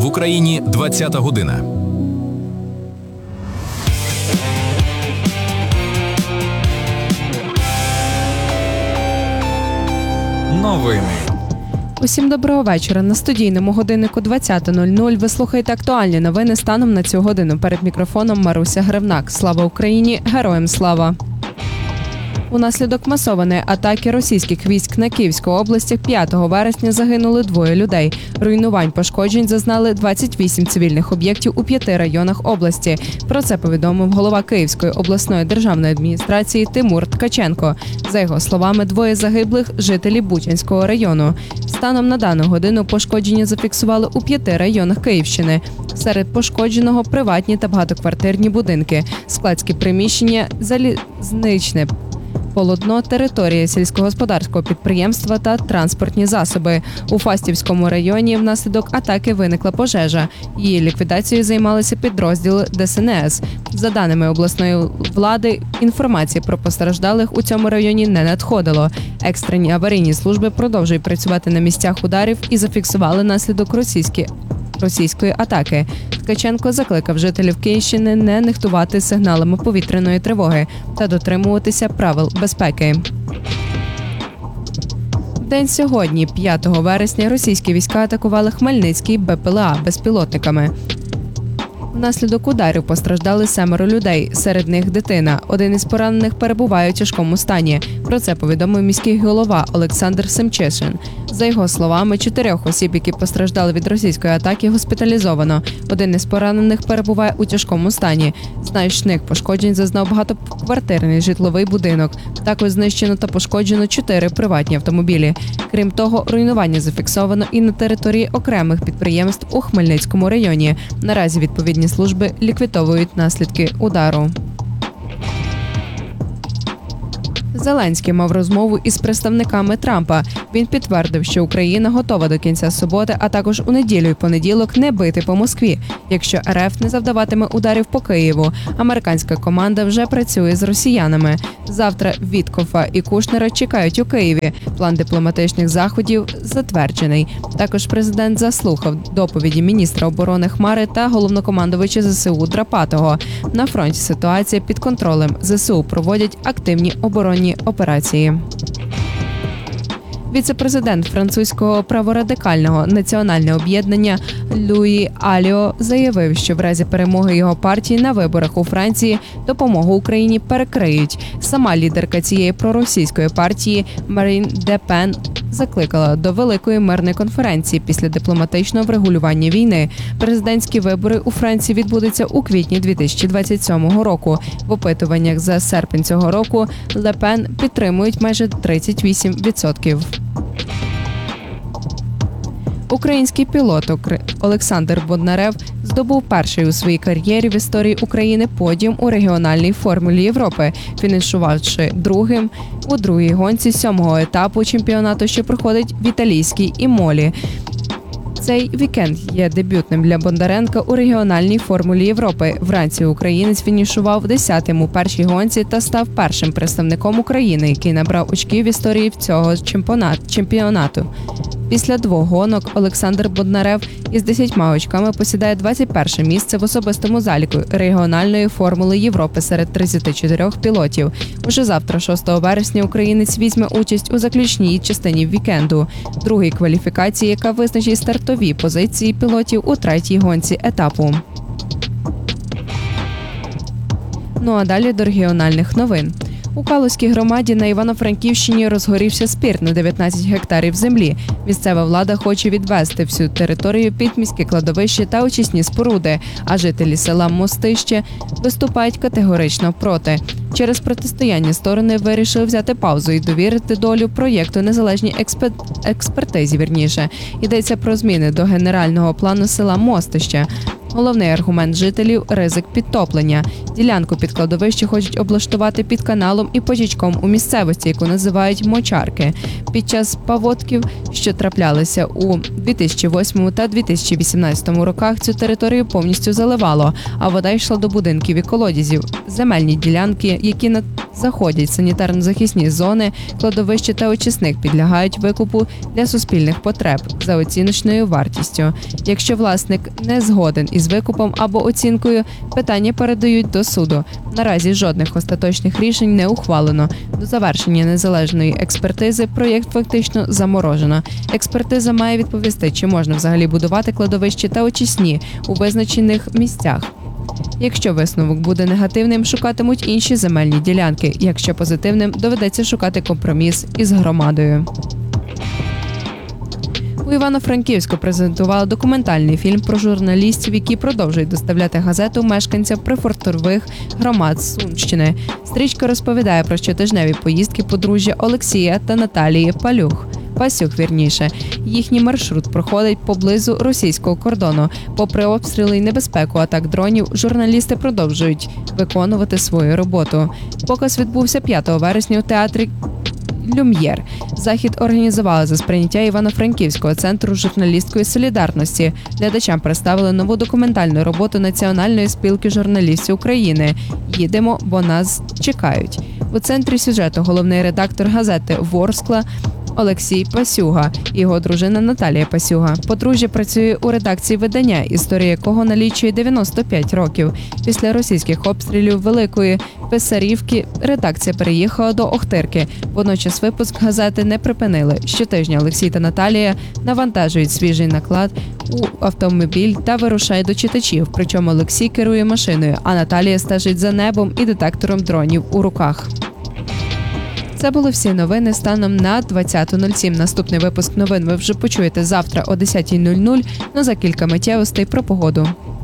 В Україні 20-та година. Новини. Усім доброго вечора. На студійному годиннику 20:00 ви слухаєте актуальні новини станом на цю годину. Перед мікрофоном Маруся Гривнак. Слава Україні! Героям слава! Унаслідок масованої атаки російських військ на Київську область 5 вересня загинули 2 людей. Руйнувань, пошкоджень зазнали 28 цивільних об'єктів у 5 районах області. Про це повідомив голова Київської обласної державної адміністрації Тимур Ткаченко. За його словами, 2 загиблих – жителі Бучанського району. Станом на дану годину пошкодження зафіксували у 5 районах Київщини. Серед пошкодженого – приватні та багатоквартирні будинки, складські приміщення, залізничне полотно, територія сільськогосподарського підприємства та транспортні засоби. У Фастівському районі внаслідок атаки виникла пожежа. Її ліквідацією займалися підрозділи ДСНС. За даними обласної влади, інформації про постраждалих у цьому районі не надходило. Екстрені аварійні служби продовжують працювати на місцях ударів і зафіксували наслідок російської атаки. Ткаченко закликав жителів Київщини не нехтувати сигналами повітряної тривоги та дотримуватися правил безпеки. В день сьогодні, 5 вересня, російські війська атакували Хмельницький БПЛА безпілотниками. Внаслідок ударів постраждали 7 людей, серед них дитина. Один із поранених перебуває у тяжкому стані. Про це повідомив міський голова Олександр Семчишин. За його словами, 4 осіб, які постраждали від російської атаки, госпіталізовано. Один із поранених перебуває у тяжкому стані. Значних пошкоджень зазнав багатоквартирний житловий будинок. Також знищено та пошкоджено 4 приватні автомобілі. Крім того, руйнування зафіксовано і на території окремих підприємств у Хмельницькому районі. Наразі відповідні служби ліквідовують наслідки удару. Зеленський мав розмову із представниками Трампа. Він підтвердив, що Україна готова до кінця суботи, а також у неділю і понеділок не бити по Москві, якщо РФ не завдаватиме ударів по Києву. Американська команда вже працює з росіянами. Завтра Віткофа і Кушнера чекають у Києві. План дипломатичних заходів затверджений. Також президент заслухав доповіді міністра оборони Хмари та головнокомандувача ЗСУ Драпатого. На фронті ситуація під контролем. ЗСУ проводять активні оборонні операції. Віце-президент французького праворадикального національне об'єднання Луї Аліо заявив, що в разі перемоги його партії на виборах у Франції допомогу Україні перекриють. Сама лідерка цієї проросійської партії Марін Де Пен закликала до великої мирної конференції після дипломатичного врегулювання війни. Президентські вибори у Франції відбудуться у квітні 2027 року. В опитуваннях за серпень цього року Ле Пен підтримують майже 38%. Український пілот Олександр Боднарев здобув перший у своїй кар'єрі в історії України подіум у регіональній формулі Європи, фінішувавши другим у другій гонці 7-го етапу чемпіонату, що проходить в італійській Імолі. Цей вікенд є дебютним для Бондаренка у регіональній формулі Європи. Вранці українець фінішував 10-м у першій гонці та став першим представником України, який набрав очків в історії цього чемпіонату. Після 2 гонок Олександр Боднарев із 10 очками посідає 21 місце в особистому заліку регіональної формули Європи серед 34 пілотів. Уже завтра, 6 вересня, українець візьме участь у заключній частині вікенду, другій кваліфікації, яка визначить стартові позиції пілотів у 3-й гонці етапу. Ну а далі до регіональних новин. У Калузькій громаді на Івано-Франківщині розгорівся спір на 19 гектарів землі. Місцева влада хоче відвести всю територію під міське кладовище та очисні споруди, а жителі села Мостище виступають категорично проти. Через протистояння сторони вирішили взяти паузу і довірити долю проєкту незалежній експертизі. Йдеться про зміни до генерального плану села Мостище. Головний аргумент жителів – ризик підтоплення. Ділянку під кладовище хочуть облаштувати під каналом і потічком у місцевості, яку називають Мочарки. Під час паводків, що траплялися у 2008 та 2018 роках, цю територію повністю заливало, а вода йшла до будинків і колодязів. Земельні ділянки, які заходять санітарно-захисні зони, кладовище та очисник підлягають викупу для суспільних потреб за оціночною вартістю. Якщо власник не згоден із викупом або оцінкою, питання передають до суду. Наразі жодних остаточних рішень не ухвалено. До завершення незалежної експертизи проєкт фактично заморожено. Експертиза має відповісти, чи можна взагалі будувати кладовище та очисні у визначених місцях. Якщо висновок буде негативним, шукатимуть інші земельні ділянки. Якщо позитивним, доведеться шукати компроміс із громадою. У Івано-Франківську презентували документальний фільм про журналістів, які продовжують доставляти газету мешканцям прифронтових громад Сумщини. Стрічка розповідає про щотижневі поїздки подружжя Олексія та Наталії Пасюк. Їхній маршрут проходить поблизу російського кордону. Попри обстріли і небезпеку атак дронів, журналісти продовжують виконувати свою роботу. Показ відбувся 5 вересня у театрі «Люм'єр». Захід організували за сприйняття Івано-Франківського центру журналістської солідарності. Глядачам представили нову документальну роботу Національної спілки журналістів України «Їдемо, бо нас чекають». У центрі сюжету головний редактор газети «Ворскла» Олексій Пасюга і його дружина Наталія Пасюга. Подружжя працює у редакції видання, історія якого налічує 95 років. Після російських обстрілів Великої Писарівки редакція переїхала до Охтирки. Водночас випуск газети не припинили. Щотижня Олексій та Наталія навантажують свіжий наклад у автомобіль та вирушають до читачів. Причому Олексій керує машиною, а Наталія стежить за небом і детектором дронів у руках. Це були всі новини станом на 20.07. Наступний випуск новин ви вже почуєте завтра о 10.00, но за кілька миттєвостей про погоду.